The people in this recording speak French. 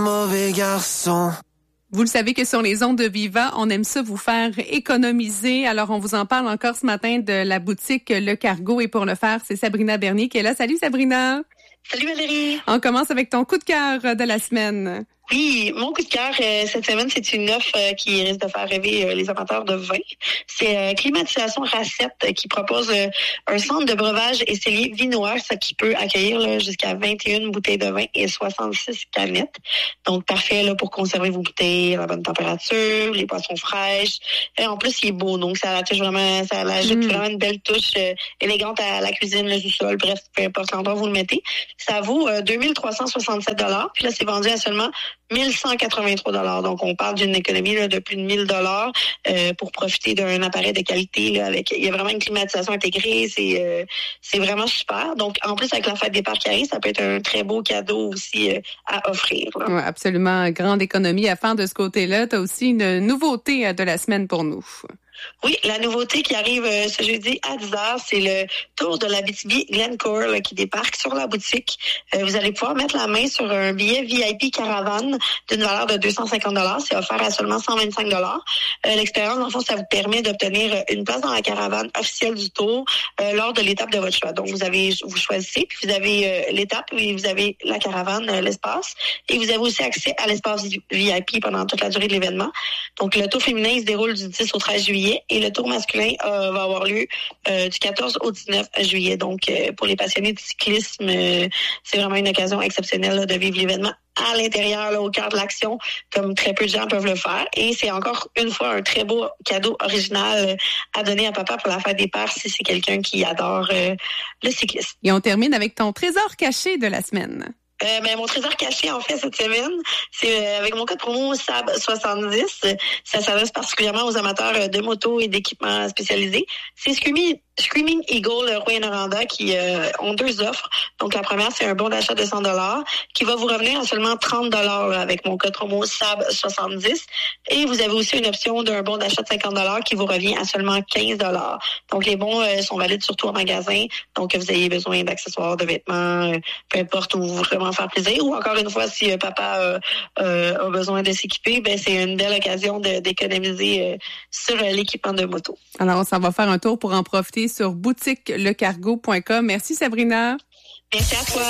Mauvais garçon. Vous le savez que sur les ondes de Viva, on aime ça vous faire économiser. Alors, on vous en parle encore ce matin de la boutique Le Cargo. Et pour le faire, c'est Sabrina Bernier qui est là. Salut Sabrina! Salut Valérie! On commence avec ton coup de cœur de la semaine. Oui, mon coup de cœur cette semaine, c'est une offre qui risque de faire rêver les amateurs de vin. C'est Climatisation Racette qui propose un centre de breuvage et cellier vinois, ça qui peut accueillir là, jusqu'à 21 bouteilles de vin et 66 canettes. Donc parfait là pour conserver vos bouteilles à la bonne température, les boissons fraîches. Et en plus, il est beau, donc ça ajoute vraiment une belle touche élégante à la cuisine, le sous-sol, bref, peu importe l'endroit où vous le mettez. Ça vaut 2367 $. Puis là, c'est vendu à seulement 1183 $. Donc, on parle d'une économie là, de plus de 1000 $ pour profiter d'un appareil de qualité. Là, il y a vraiment une climatisation intégrée. C'est vraiment super. Donc, en plus, avec la fête des parcs qui arrive, ça peut être un très beau cadeau aussi à offrir. Oui, absolument. Grande économie à faire de ce côté-là. Tu as aussi une nouveauté de la semaine pour nous. Oui, la nouveauté qui arrive ce jeudi à 10h, c'est le tour de l'Abitibi Glencore là, qui débarque sur la boutique. Vous allez pouvoir mettre la main sur un billet VIP caravane d'une valeur de 250 $. C'est offert à seulement 125 $. L'expérience, dans le fond, ça vous permet d'obtenir une place dans la caravane officielle du tour lors de l'étape de votre choix. Donc, vous choisissez, puis vous avez l'étape, puis vous avez la caravane, l'espace, et vous avez aussi accès à l'espace VIP pendant toute la durée de l'événement. Donc, le tour féminin il se déroule du 10 au 13 juillet. Et le tour masculin va avoir lieu du 14 au 19 juillet. Donc, pour les passionnés de cyclisme, c'est vraiment une occasion exceptionnelle là, de vivre l'événement à l'intérieur, là, au cœur de l'action, comme très peu de gens peuvent le faire. Et c'est encore une fois un très beau cadeau original à donner à papa pour la fête des pères si c'est quelqu'un qui adore le cyclisme. Et on termine avec ton trésor caché de la semaine. Mon trésor caché, en fait, cette semaine, c'est avec mon code promo SAB70. Ça s'adresse particulièrement aux amateurs de moto et d'équipements spécialisés. C'est Screaming Eagle Rouyn-Noranda qui ont deux offres. Donc, la première, c'est un bon d'achat de 100 $ qui va vous revenir à seulement 30 $ avec mon code promo SAB70. Et vous avez aussi une option d'un bon d'achat de 50 $ qui vous revient à seulement 15 $. Donc, les bons sont valides surtout en magasin. Donc, vous ayez besoin d'accessoires, de vêtements, peu importe où vous vraiment faire plaisir. Ou encore une fois, si papa a besoin de s'équiper, ben c'est une belle occasion d'économiser sur l'équipement de moto. Alors, on s'en va faire un tour pour en profiter sur boutiquelecargo.com. Merci Sabrina. Merci à toi.